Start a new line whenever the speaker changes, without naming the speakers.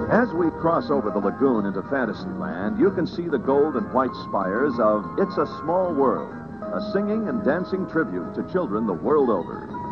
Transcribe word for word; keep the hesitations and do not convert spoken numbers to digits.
As we cross over the lagoon into Fantasyland, you can see the gold and white spires of It's a Small World, a singing and dancing tribute to children the world over.